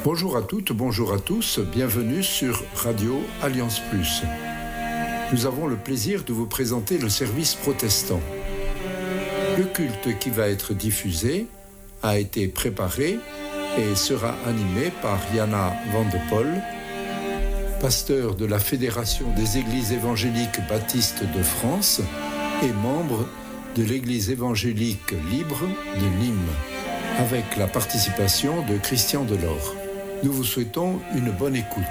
Bonjour à toutes, bonjour à tous, bienvenue sur Radio Alliance Plus. Nous avons le plaisir de vous présenter le service protestant. Le culte qui va être diffusé a été préparé et sera animé par Jana Van de Pol, pasteur de la Fédération des Églises évangéliques baptistes de France et membre de l'Église évangélique libre de Nîmes, avec la participation de Christian Delors. Nous vous souhaitons une bonne écoute.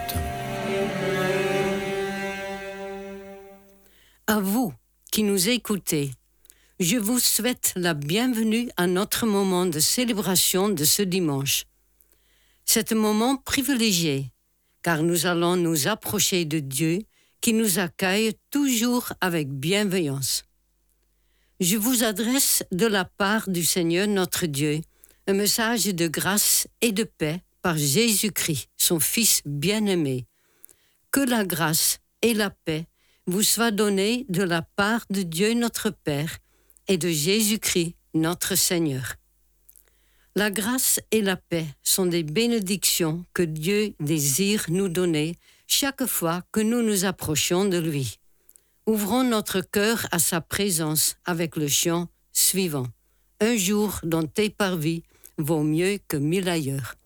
À vous qui nous écoutez, je vous souhaite la bienvenue à notre moment de célébration de ce dimanche. C'est un moment privilégié, car nous allons nous approcher de Dieu qui nous accueille toujours avec bienveillance. Je vous adresse de la part du Seigneur notre Dieu un message de grâce et de paix par Jésus-Christ, son Fils bien-aimé. Que la grâce et la paix vous soient données de la part de Dieu notre Père et de Jésus-Christ notre Seigneur. La grâce et la paix sont des bénédictions que Dieu désire nous donner chaque fois que nous nous approchons de lui. Ouvrons notre cœur à sa présence avec le chant suivant. Un jour dans tes parvis vaut mieux que 1000 ailleurs.